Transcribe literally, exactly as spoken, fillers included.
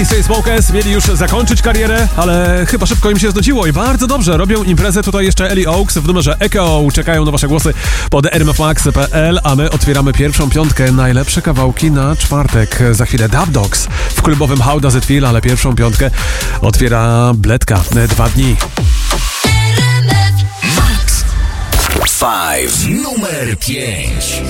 Smokers mieli już zakończyć karierę, ale chyba szybko im się znudziło i bardzo dobrze, robią imprezę. Tutaj jeszcze Ellie Oaks w numerze Echo. Czekają na wasze głosy pod r m f max kropka p l, a my otwieramy pierwszą piątkę. Najlepsze kawałki na czwartek. Za chwilę Dub Dogs w klubowym How Does It Feel, ale pierwszą piątkę otwiera Bledka. Dwa dni. Max. Five. Numer pięć.